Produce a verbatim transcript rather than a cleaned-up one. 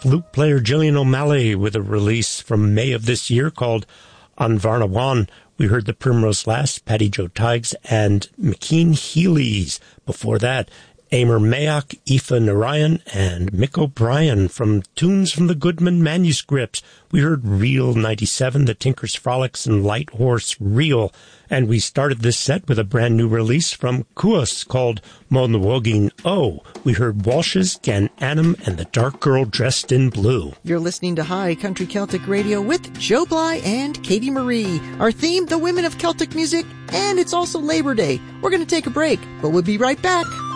flute player Gillian O'Malley with a release from May of this year called An Bharna. We heard the Primrose Last, Patty Joe Tiggs, and McKean Healy's. Before that, Amor Mayock, Aoife Narayan, and Mick O'Brien from tunes from the Goodman manuscripts. We heard Reel ninety-seven, The Tinker's Frolics, and Light Horse Reel. And we started this set with a brand new release from Kuas called Monwogin O. We heard Walsh's, Gan Annam, and The Dark Girl Dressed in Blue. You're listening to High Country Celtic Radio with Joe Bly and Katie Marie. Our theme, the women of Celtic music, and it's also Labor Day. We're going to take a break, but we'll be right back.